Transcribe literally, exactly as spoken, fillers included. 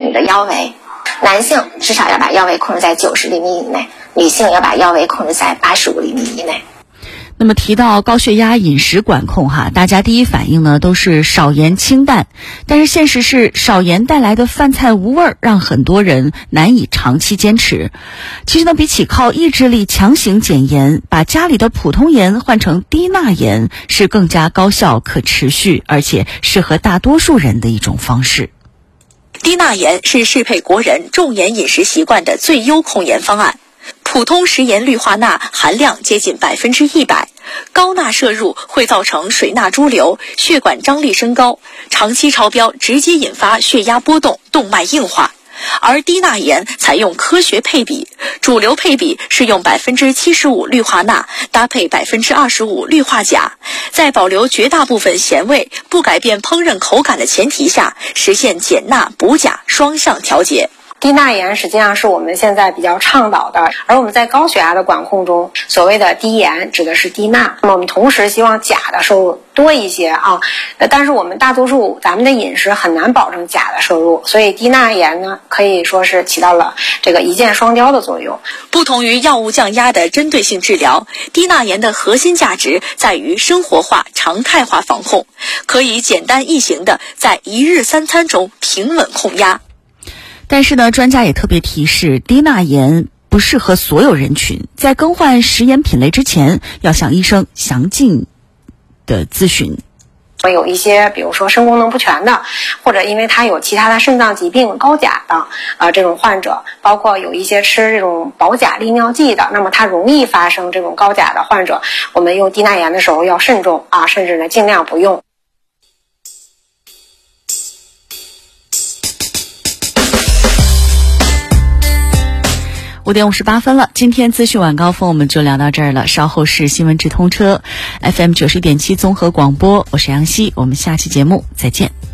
你的腰围。男性至少要把腰围控制在九十厘米以内，女性要把腰围控制在八十五厘米以内。 那么提到高血压饮食管控哈，大家第一反应呢都是少盐清淡，但是现实是少盐带来的饭菜无味儿，让很多人难以长期坚持。其实呢，比起靠意志力强行减盐，把家里的普通盐换成低钠盐是更加高效、可持续，而且适合大多数人的一种方式。 低钠盐是适配国人重盐饮食习惯的最优控盐方案。普通食盐氯化钠含量接近百分之一百，高钠摄入会造成水钠潴留，血管张力升高，长期超标直接引发血压波动、动脉硬化。而低钠盐采用科学配比，主流配比是用百分之七十五氯化钠搭配百分之二十五氯化钾，在保留绝大部分咸味、不改变烹饪口感的前提下，实现减钠补钾双向调节。 低钠盐实际上是我们现在比较倡导的，而我们在高血压的管控中，所谓的低盐指的是低钠。那么我们同时希望钾的摄入多一些啊，但是我们大多数咱们的饮食很难保证钾的摄入，所以低钠盐呢可以说是起到了这个一箭双雕的作用。 不同于药物降压的针对性治疗，低钠盐的核心价值在于生活化、常态化防控，可以简单易行的在一日三餐中平稳控压。 但是呢，专家也特别提示，低钠盐不适合所有人群，在更换食盐品类之前，要向医生详尽的咨询。 有一些比如说肾功能不全的，或者因为他有其他的肾脏疾病高钾的呃这种患者，包括有一些吃这种保钾利尿剂的，那么它容易发生这种高钾的患者，我们用低钠盐的时候要慎重啊，甚至呢尽量不用。 五点五十八分了，今天资讯晚高峰我们就聊到这儿了。稍后是新闻直通车 F M 九十点七综合广播，我是杨希，我们下期节目再见。